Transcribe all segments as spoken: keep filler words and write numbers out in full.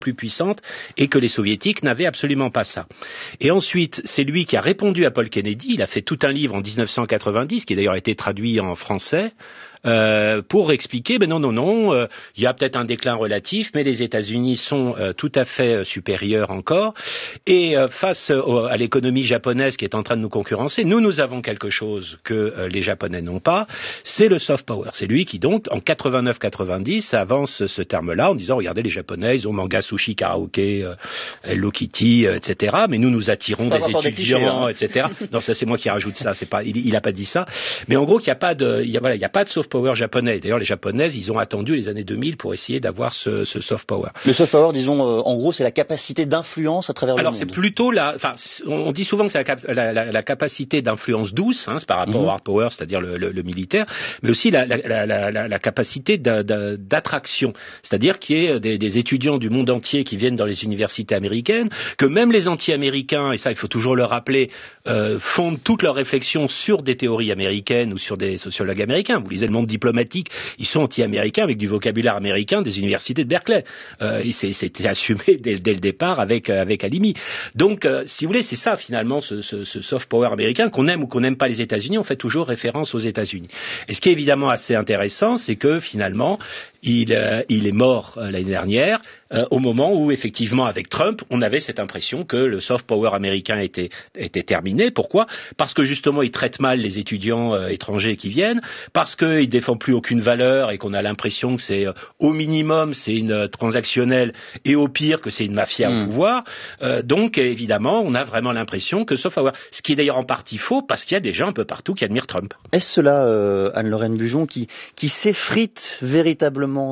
plus puissante et que les soviétiques n'avaient absolument pas ça. Et ensuite, c'est lui qui a répondu à Paul Kennedy, il a fait tout un livre en dix-neuf cent quatre-vingt-dix, qui a d'ailleurs été traduit en français, Euh, pour expliquer, ben non, non, non, euh, il y a peut-être un déclin relatif, mais les États-Unis sont euh, tout à fait euh, supérieurs encore. Et euh, face euh, à l'économie japonaise qui est en train de nous concurrencer, nous, nous avons quelque chose que euh, les Japonais n'ont pas, c'est le soft power. C'est lui qui, donc, en quatre-vingt-neuf quatre-vingt-dix, avance ce terme-là en disant, regardez, les Japonais, ils ont manga, sushi, karaoké, euh, Hello Kitty, euh, et cetera. Mais nous, nous attirons des étudiants, des clichés, hein. et cetera. Non, ça, c'est moi qui rajoute ça. C'est pas, il, il a pas dit ça. Mais en gros, qu'il n'y a pas de, il y a, voilà, il y a pas de soft power japonais. D'ailleurs, les Japonaises, ils ont attendu les années deux mille pour essayer d'avoir ce, ce soft power. Le soft power, disons, euh, en gros, c'est la capacité d'influence à travers Alors, le monde. Alors, c'est plutôt la, enfin, on dit souvent que c'est la, la, la, la capacité d'influence douce, hein, c'est par rapport mmh. au hard power, c'est-à-dire le, le, le militaire, mais aussi la, la, la, la, la capacité de, de, d'attraction, c'est-à-dire qu'il y ait des, des étudiants du monde entier qui viennent dans les universités américaines, que même les anti-américains, et ça, il faut toujours le rappeler, euh, fondent toutes leurs réflexions sur des théories américaines ou sur des sociologues américains. Vous lisez le Monde diplomatique, ils sont anti-américains avec du vocabulaire américain des universités de Berkeley. Euh, et c'est, c'était assumé dès, dès le départ avec avec Halimi. Donc, euh, si vous voulez, c'est ça finalement ce, ce, ce soft power américain, qu'on aime ou qu'on n'aime pas les États-Unis, on fait toujours référence aux États-Unis. Et ce qui est évidemment assez intéressant, c'est que finalement, il euh, il est mort euh, l'année dernière. Euh, au moment où, effectivement, avec Trump, on avait cette impression que le soft power américain était, était terminé. Pourquoi ? Parce que, justement, il traite mal les étudiants euh, étrangers qui viennent, parce qu'il défend plus aucune valeur et qu'on a l'impression que c'est, euh, au minimum, c'est une euh, transactionnelle et au pire, que c'est une mafia mmh. au pouvoir. Euh, donc, évidemment, on a vraiment l'impression que soft power, ce qui est d'ailleurs en partie faux, parce qu'il y a des gens un peu partout qui admirent Trump. Est-ce cela, euh, Anne-Lorraine Bujon, qui, qui s'effrite véritablement ?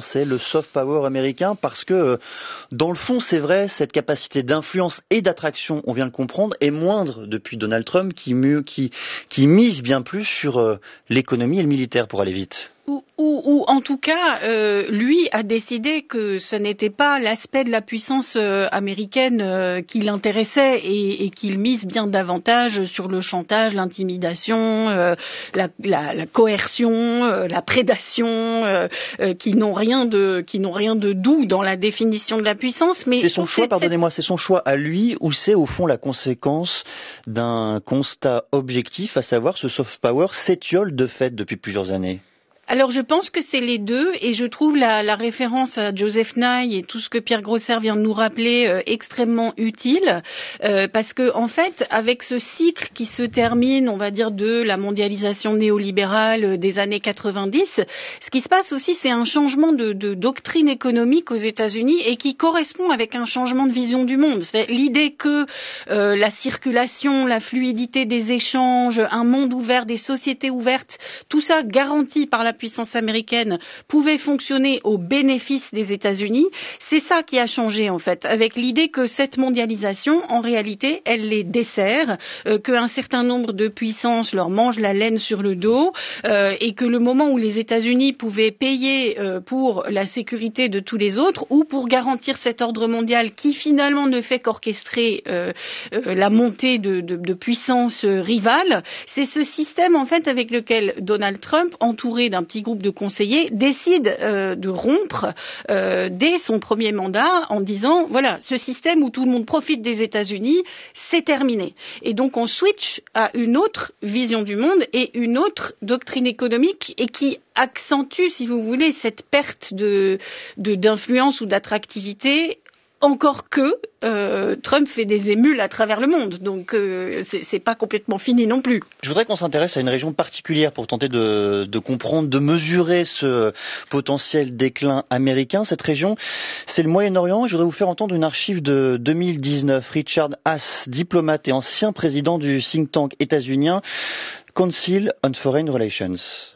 C'est le soft power américain parce que euh, dans le fond, c'est vrai, cette capacité d'influence et d'attraction, on vient de le comprendre, est moindre depuis Donald Trump qui, qui, qui mise bien plus sur euh, l'économie et le militaire pour aller vite. Ou, ou, ou en tout cas, euh, lui a décidé que ce n'était pas l'aspect de la puissance euh, américaine euh, qui l'intéressait et, et qu'il mise bien davantage sur le chantage, l'intimidation, euh, la, la, la coercion, euh, la prédation, euh, euh, qui n'ont rien de qui n'ont rien de doux dans la définition de la puissance. Mais c'est son choix, cette, pardonnez-moi, c'est son choix à lui ou c'est au fond la conséquence d'un constat objectif, à savoir ce soft power s'étiole de fait depuis plusieurs années? Alors je pense que c'est les deux et je trouve la, la référence à Joseph Nye et tout ce que Pierre Grosser vient de nous rappeler euh, extrêmement utile euh, parce que en fait avec ce cycle qui se termine on va dire de la mondialisation néolibérale des années quatre-vingt-dix, ce qui se passe aussi c'est un changement de, de doctrine économique aux États-Unis et qui correspond avec un changement de vision du monde. C'est l'idée que euh, la circulation, la fluidité des échanges, un monde ouvert, des sociétés ouvertes, tout ça garanti par la puissance américaine pouvait fonctionner au bénéfice des États-Unis. C'est ça qui a changé en fait, avec l'idée que cette mondialisation, en réalité, elle les dessert, euh, qu'un certain nombre de puissances leur mangent la laine sur le dos, euh, et que le moment où les États-Unis pouvaient payer euh, pour la sécurité de tous les autres ou pour garantir cet ordre mondial qui finalement ne fait qu'orchestrer euh, euh, la montée de, de, de puissances euh, rivales, c'est ce système en fait avec lequel Donald Trump, entouré d'un petit groupe de conseillers, décide euh, de rompre euh, dès son premier mandat en disant voilà, ce système où tout le monde profite des États-Unis, c'est terminé. Et donc on switch à une autre vision du monde et une autre doctrine économique et qui accentue, si vous voulez, cette perte de, de d'influence ou d'attractivité. Encore que euh, Trump fait des émules à travers le monde, donc euh, c'est, c'est pas complètement fini non plus. Je voudrais qu'on s'intéresse à une région particulière pour tenter de, de comprendre, de mesurer ce potentiel déclin américain. Cette région, c'est le Moyen-Orient. Je voudrais vous faire entendre une archive de deux mille dix-neuf. Richard Haass, diplomate et ancien président du think tank états-unien Council on Foreign Relations.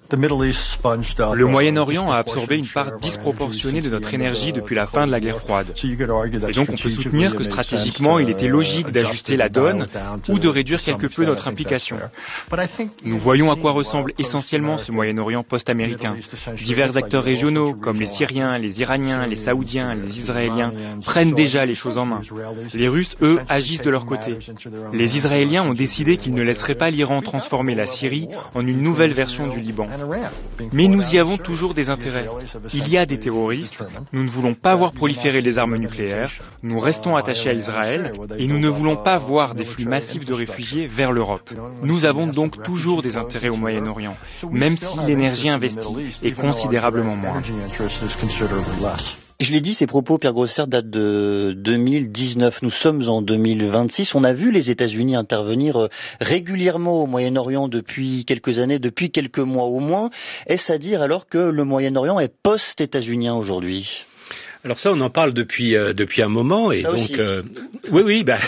Le Moyen-Orient a absorbé une part disproportionnée de notre énergie depuis la fin de la guerre froide. Et donc on peut soutenir que stratégiquement il était logique d'ajuster la donne ou de réduire quelque peu notre implication. Nous voyons à quoi ressemble essentiellement ce Moyen-Orient post-américain. Divers acteurs régionaux comme les Syriens, les Iraniens, les Saoudiens, les Israéliens prennent déjà les choses en main. Les Russes, eux, agissent de leur côté. Les Israéliens ont décidé qu'ils ne laisseraient pas l'Iran transformer la Syrie en une nouvelle version du Liban. Mais nous y avons toujours des intérêts. Il y a des terroristes, nous ne voulons pas voir proliférer les armes nucléaires, nous restons attachés à Israël et nous ne voulons pas voir des flux massifs de réfugiés vers l'Europe. Nous avons donc toujours des intérêts au Moyen-Orient, même si l'énergie investie est considérablement moindre. Je l'ai dit, ces propos, Pierre Grosserre, datent de deux mille dix-neuf. Nous sommes en deux mille vingt-six. On a vu les États-Unis intervenir régulièrement au Moyen-Orient depuis quelques années, depuis quelques mois au moins. Est-ce à dire alors que le Moyen-Orient est post-états-unien aujourd'hui ? Alors ça, on en parle depuis euh, depuis un moment et ça donc euh, oui oui bah,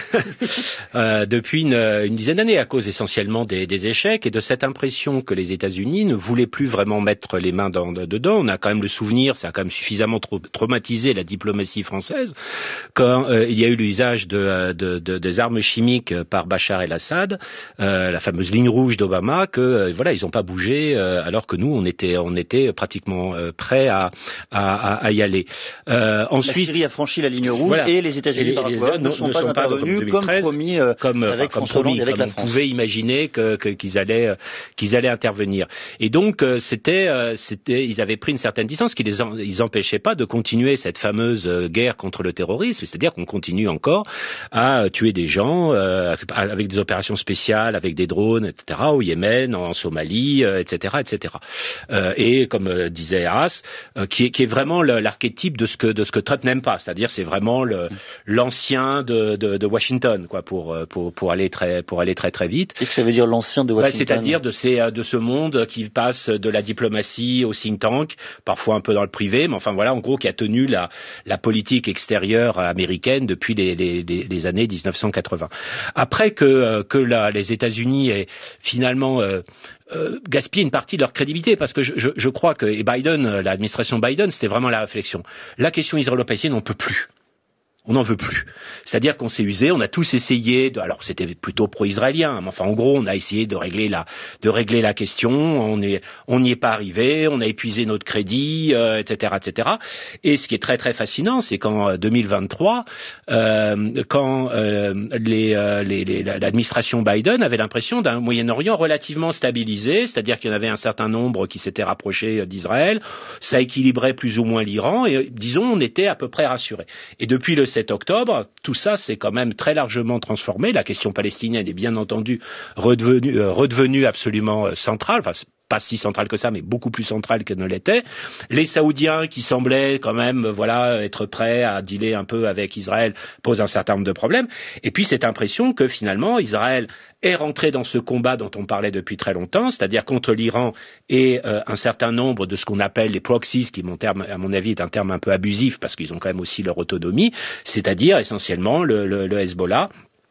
euh, depuis une, une dizaine d'années à cause essentiellement des, des échecs et de cette impression que les États-Unis ne voulaient plus vraiment mettre les mains dans, dedans. On a quand même le souvenir, ça a quand même suffisamment tra- traumatisé la diplomatie française quand euh, il y a eu l'usage de, de, de des armes chimiques par Bachar el-Assad, euh, la fameuse ligne rouge d'Obama, que euh, voilà ils n'ont pas bougé euh, alors que nous on était on était pratiquement euh, prêts à, à, à y aller. Euh, Euh, ensuite, la Syrie a franchi la ligne rouge voilà. et les États-Unis par rapport ne sont ne pas sont intervenus pas, comme, comme promis euh, comme, avec enfin, François Hollande et avec comme la France. On pouvait imaginer que, que, qu'ils allaient euh, qu'ils allaient intervenir. Et donc euh, c'était euh, c'était ils avaient pris une certaine distance qui les en, ils empêchaient pas de continuer cette fameuse euh, guerre contre le terrorisme, c'est-à-dire qu'on continue encore à tuer des gens euh, avec des opérations spéciales, avec des drones, et cetera au Yémen, en Somalie, euh, et cetera, et cetera. Euh, et comme euh, disait Arras, euh, qui est qui est vraiment le, l'archétype de ce que de ce que Trump n'aime pas, c'est-à-dire c'est vraiment le, l'ancien de, de, de Washington, quoi, pour pour pour aller très pour aller très très vite. Qu'est-ce que ça veut dire l'ancien de Washington ? Bah, c'est-à-dire de ces de ce monde qui passe de la diplomatie au think tank, parfois un peu dans le privé, mais enfin voilà, en gros, qui a tenu la la politique extérieure américaine depuis les les, les, les années dix-neuf cent quatre-vingts. Après que que la, les États-Unis aient finalement euh, Euh, gaspiller une partie de leur crédibilité, parce que je, je, je crois que, et Biden, l'administration Biden, c'était vraiment la réflexion. La question israélo-palestinienne, on ne peut plus. On n'en veut plus. C'est-à-dire qu'on s'est usé, on a tous essayé de, alors c'était plutôt pro-israélien, mais enfin en gros on a essayé de régler la, de régler la question, on est, on n'y est pas arrivé, on a épuisé notre crédit, euh, et cetera, et cetera. Et ce qui est très très fascinant, c'est qu'en deux mille vingt-trois, euh, quand euh, les, euh, les, les, l'administration Biden avait l'impression d'un Moyen-Orient relativement stabilisé, c'est-à-dire qu'il y en avait un certain nombre qui s'étaient rapprochés d'Israël, ça équilibrait plus ou moins l'Iran, et disons on était à peu près rassurés. Et depuis le sept octobre, tout ça s'est quand même très largement transformé. La question palestinienne est bien entendu redevenue, euh, redevenue absolument euh, centrale, enfin pas si centrale que ça, mais beaucoup plus centrale que ne l'était. Les Saoudiens, qui semblaient quand même, voilà, être prêts à dealer un peu avec Israël, posent un certain nombre de problèmes. Et puis cette impression que finalement Israël est rentré dans ce combat dont on parlait depuis très longtemps, c'est-à-dire contre l'Iran et euh, un certain nombre de ce qu'on appelle les proxies, qui mon terme, à mon avis est un terme un peu abusif parce qu'ils ont quand même aussi leur autonomie, c'est-à-dire essentiellement le, le, le Hezbollah.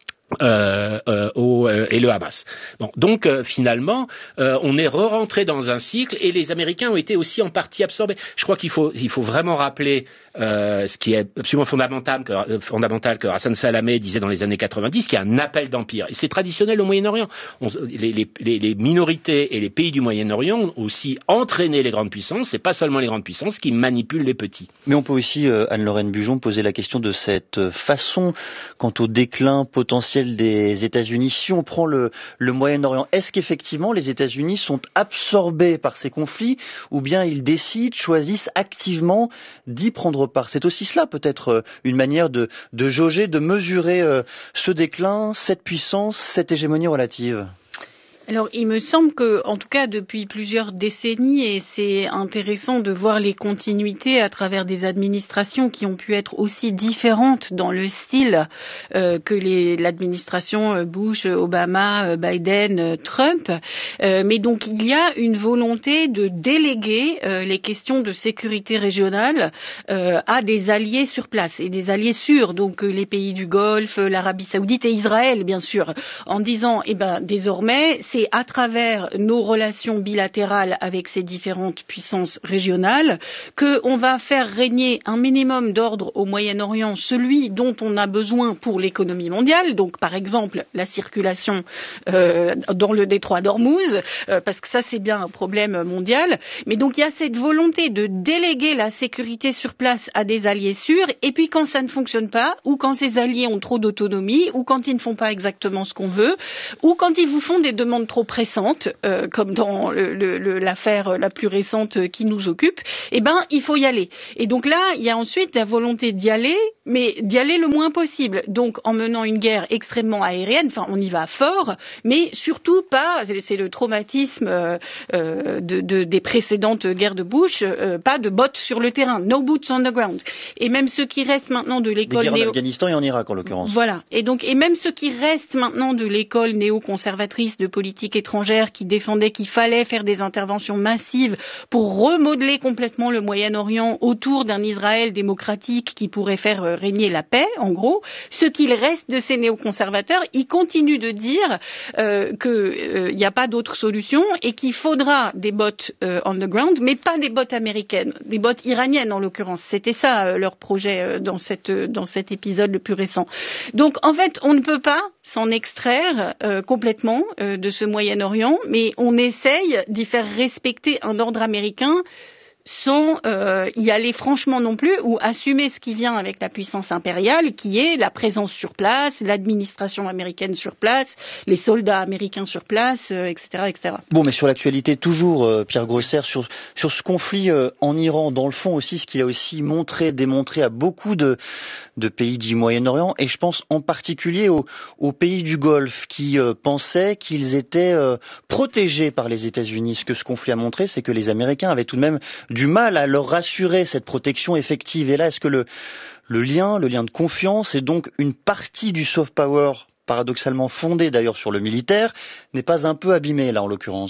Euh, euh, au, euh, et le Hamas. Bon, donc euh, finalement, euh, on est re-rentré dans un cycle et les Américains ont été aussi en partie absorbés. Je crois qu'il faut, il faut vraiment rappeler euh, ce qui est absolument fondamental que, euh, fondamental que Hassan Salamé disait dans les années quatre-vingt-dix, qui est un appel d'empire. Et c'est traditionnel au Moyen-Orient. On, les, les, les minorités et les pays du Moyen-Orient ont aussi entraîné les grandes puissances. C'est pas seulement les grandes puissances qui manipulent les petits. Mais on peut aussi, euh, Anne-Lorraine Bujon, poser la question de cette façon quant au déclin potentiel des États-Unis. Si on prend le, le Moyen-Orient, est-ce qu'effectivement les États-Unis sont absorbés par ces conflits ou bien ils décident, choisissent activement d'y prendre part ? C'est aussi cela peut-être une manière de, de jauger, de mesurer euh, ce déclin, cette puissance, cette hégémonie relative. Alors, il me semble que, en tout cas, depuis plusieurs décennies, et c'est intéressant de voir les continuités à travers des administrations qui ont pu être aussi différentes dans le style euh, que les, l'administration Bush, Obama, Biden, Trump. Euh, mais donc, il y a une volonté de déléguer euh, les questions de sécurité régionale euh, à des alliés sur place et des alliés sûrs, donc euh, les pays du Golfe, l'Arabie Saoudite et Israël, bien sûr, en disant, eh ben, désormais, c'est à travers nos relations bilatérales avec ces différentes puissances régionales qu'on va faire régner un minimum d'ordre au Moyen-Orient, celui dont on a besoin pour l'économie mondiale, donc par exemple la circulation euh, dans le détroit d'Ormuz, euh, parce que ça c'est bien un problème mondial, mais donc il y a cette volonté de déléguer la sécurité sur place à des alliés sûrs, et puis quand ça ne fonctionne pas, ou quand ces alliés ont trop d'autonomie, ou quand ils ne font pas exactement ce qu'on veut, ou quand ils vous font des demandes semble trop pressante, euh, comme dans le, le, l'affaire la plus récente qui nous occupe, eh ben il faut y aller. Et donc là, il y a ensuite la volonté d'y aller, mais d'y aller le moins possible. Donc en menant une guerre extrêmement aérienne, enfin on y va fort, mais surtout pas, c'est le traumatisme euh, de, de, des précédentes guerres de Bush, euh, pas de bottes sur le terrain, no boots on the ground. Et même ceux qui restent maintenant de l'école néo... en Afghanistan et en Irak en l'occurrence. Voilà. Et donc et même ceux qui restent maintenant de l'école néoconservatrice de politique étrangère, qui défendait qu'il fallait faire des interventions massives pour remodeler complètement le Moyen-Orient autour d'un Israël démocratique qui pourrait faire régner la paix, en gros, ce qu'il reste de ces néoconservateurs, ils continuent de dire euh, qu'il n'y euh, a pas d'autre solution et qu'il faudra des bottes euh, on the ground, mais pas des bottes américaines, des bottes iraniennes en l'occurrence. C'était ça euh, leur projet euh, dans, cette, euh, dans cet épisode le plus récent. Donc en fait, on ne peut pas s'en extraire euh, complètement euh, de ce Moyen-Orient, mais on essaye d'y faire respecter un ordre américain sans euh, y aller franchement non plus, ou assumer ce qui vient avec la puissance impériale, qui est la présence sur place, l'administration américaine sur place, les soldats américains sur place, euh, et cetera, et cetera. Bon, mais sur l'actualité toujours, euh, Pierre Grosser, sur sur ce conflit euh, en Iran, dans le fond aussi, ce qu'il a aussi montré, démontré à beaucoup de de pays du Moyen-Orient, et je pense en particulier aux, aux pays du Golfe qui euh, pensaient qu'ils étaient euh, protégés par les États-Unis. Ce que ce conflit a montré, c'est que les Américains avaient tout de même du mal à leur rassurer cette protection effective. Et là, est-ce que le, le lien, le lien de confiance, et donc une partie du soft power, paradoxalement fondée d'ailleurs sur le militaire, n'est pas un peu abîmé là en l'occurrence ?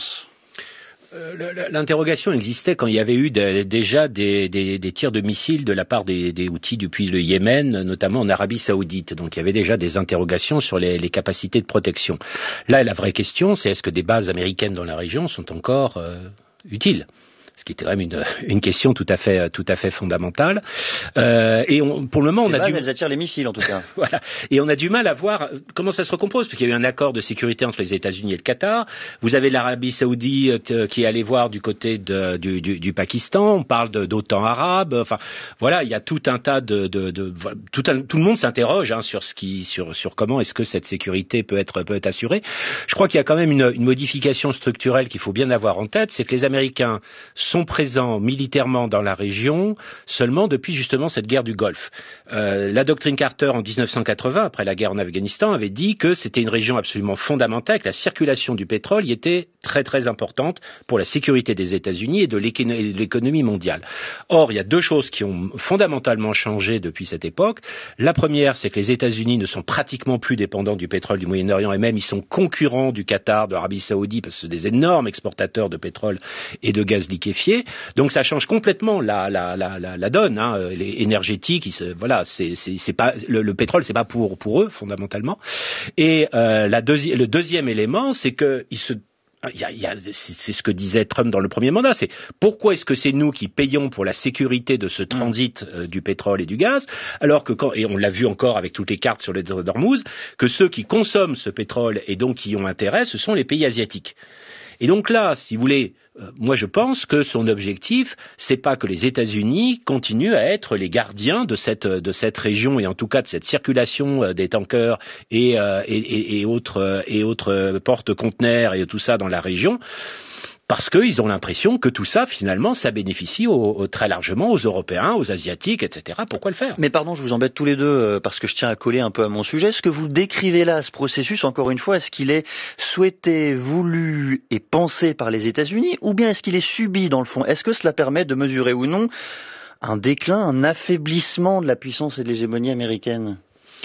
L'interrogation existait quand il y avait eu de, déjà des, des, des tirs de missiles de la part des, des Houthis depuis le Yémen, notamment en Arabie Saoudite. Donc il y avait déjà des interrogations sur les, les capacités de protection. Là, la vraie question, c'est est-ce que des bases américaines dans la région sont encore euh, utiles ? Ce qui était quand même une, une question tout à fait, tout à fait fondamentale. Euh, et on, pour le moment, Ces on a bases, du... elles attirent les missiles, en tout cas. Voilà. Et on a du mal à voir comment ça se recompose, parce qu'il y a eu un accord de sécurité entre les États-Unis et le Qatar. Vous avez l'Arabie Saoudite qui est allée voir du côté de, du, du, du Pakistan. On parle de, d'OTAN arabe. Enfin, voilà, il y a tout un tas de, de, de tout, un, tout le monde s'interroge hein, sur ce qui, sur, sur comment est-ce que cette sécurité peut être, peut être assurée. Je crois qu'il y a quand même une, une modification structurelle qu'il faut bien avoir en tête, c'est que les Américains sont présents militairement dans la région seulement depuis justement cette guerre du Golfe. Euh, la doctrine Carter en dix-neuf cent quatre-vingts, après la guerre en Afghanistan, avait dit que c'était une région absolument fondamentale, que la circulation du pétrole y était très très importante pour la sécurité des États-Unis et de l'économie mondiale. Or, il y a deux choses qui ont fondamentalement changé depuis cette époque. La première, c'est que les États-Unis ne sont pratiquement plus dépendants du pétrole du Moyen-Orient, et même ils sont concurrents du Qatar, de l'Arabie Saoudite, parce que c'est des énormes exportateurs de pétrole et de gaz liquéfié. Donc ça change complètement la, la, la, la, la donne, hein, les énergétiques. Ils, voilà, c'est, c'est, c'est pas le, le pétrole, c'est pas pour pour eux fondamentalement. Et euh, la deuxi- le deuxième élément, c'est que ils se Il y a, il y a, c'est, c'est ce que disait Trump dans le premier mandat, c'est pourquoi est-ce que c'est nous qui payons pour la sécurité de ce transit euh, du pétrole et du gaz, alors que quand, et on l'a vu encore avec toutes les cartes sur les d'Ormuz, que ceux qui consomment ce pétrole et donc qui ont intérêt, ce sont les pays asiatiques. Et donc là, si vous voulez, euh, moi je pense que son objectif, c'est pas que les États-Unis continuent à être les gardiens de cette de cette région et en tout cas de cette circulation euh, des tankers et, euh, et, et, et autres et autres porte-conteneurs et tout ça dans la région. Parce qu'ils ont l'impression que tout ça, finalement, ça bénéficie au, au, très largement aux Européens, aux Asiatiques, et cetera. Pourquoi le faire ? Mais pardon, je vous embête tous les deux, euh, parce que je tiens à coller un peu à mon sujet. Ce que vous décrivez là, ce processus, encore une fois, est-ce qu'il est souhaité, voulu et pensé par les États-Unis, ou bien est-ce qu'il est subi dans le fond ? Est-ce que cela permet de mesurer ou non un déclin, un affaiblissement de la puissance et de l'hégémonie américaine ?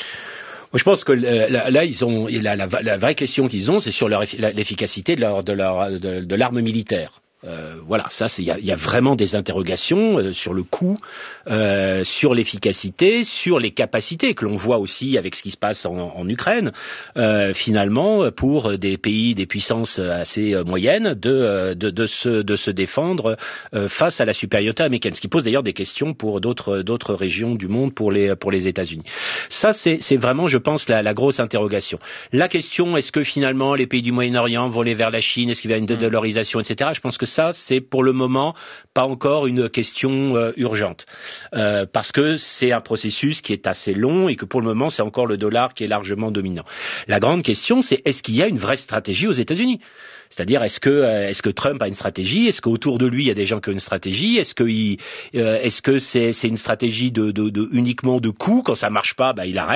Je pense que là, là ils ont la, la, la vraie question qu'ils ont, c'est sur leur, l'efficacité de, leur, de, leur, de, de l'arme militaire. Euh, voilà, ça, c'est il y a, y a vraiment des interrogations euh, sur le coût, euh, sur l'efficacité, sur les capacités que l'on voit aussi avec ce qui se passe en, en Ukraine. Euh, finalement, pour des pays, des puissances assez euh, moyennes, de, euh, de, de se, de se défendre euh, face à la supériorité américaine, ce qui pose d'ailleurs des questions pour d'autres, d'autres régions du monde, pour les, pour les États-Unis. Ça, c'est, c'est vraiment, je pense, la, la grosse interrogation. La question, est-ce que finalement les pays du Moyen-Orient vont aller vers la Chine, est-ce qu'il y a une dédollarisation, et cetera. Je pense que ça, c'est pour le moment pas encore une question euh, urgente, euh, parce que c'est un processus qui est assez long et que pour le moment, c'est encore le dollar qui est largement dominant. La grande question, c'est est-ce qu'il y a une vraie stratégie aux États-Unis ? C'est-à-dire, est-ce que est-ce que Trump a une stratégie ? Est-ce qu'autour de lui, il y a des gens qui ont une stratégie ? Est-ce que il, euh, est-ce que c'est c'est une stratégie de, de, de uniquement de coups ? Quand ça marche pas, bah il arrête.